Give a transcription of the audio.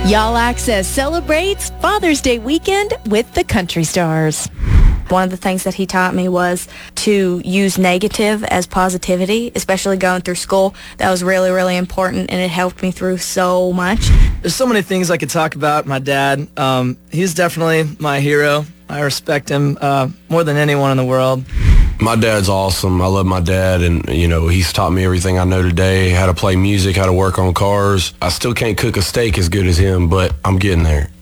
Y'all Access celebrates Father's Day weekend with the Country Stars. One of the things that he taught me was to use negative as positivity, especially going through school. That was really, really important, and it helped me through so much. There's so many things I could talk about. My dad, he's definitely my hero. I respect him more than anyone in the world. My dad's awesome. I love my dad, and, he's taught me everything I know today, how to play music, how to work on cars. I still can't cook a steak as good as him, but I'm getting there.